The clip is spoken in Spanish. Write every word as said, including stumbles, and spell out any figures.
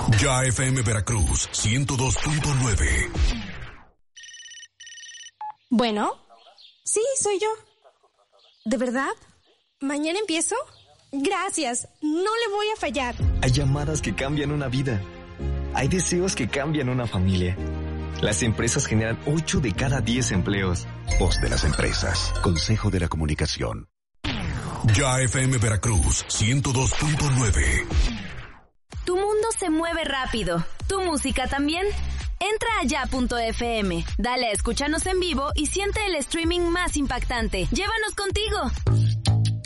Ya F M Veracruz, ciento dos punto nueve. Bueno, sí, soy yo. ¿De verdad? ¿Mañana empiezo? Gracias, no le voy a fallar. Hay llamadas que cambian una vida. Hay deseos que cambian una familia. Las empresas generan ocho de cada diez empleos. Voz de las empresas. Consejo de la Comunicación. Ya F M Veracruz, ciento dos punto nueve. Tu mundo se mueve rápido. ¿Tu música también? Entra a ya punto f m, dale a escúchanos en vivo y siente el streaming más impactante. ¡Llévanos contigo!